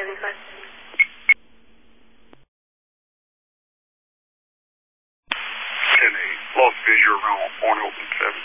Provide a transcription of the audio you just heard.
75. 10-8, lost visual around on open 7.